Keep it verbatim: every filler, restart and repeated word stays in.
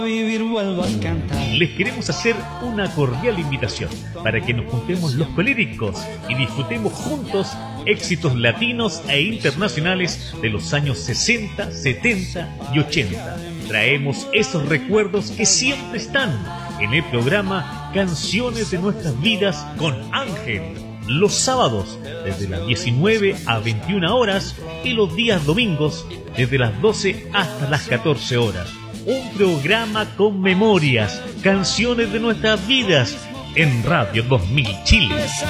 Vivir vuelvo a cantar. Les queremos hacer una cordial invitación para que nos juntemos los colíricos y disfrutemos juntos éxitos latinos e internacionales de los años sesenta, setenta y ochenta. Traemos esos recuerdos que siempre están en el programa Canciones de Nuestras Vidas con Ángel. Los sábados desde las diecinueve a veintiuna horas y los días domingos desde las doce hasta las catorce horas. Un programa con memorias, canciones de nuestras vidas en Radio dos mil Chile.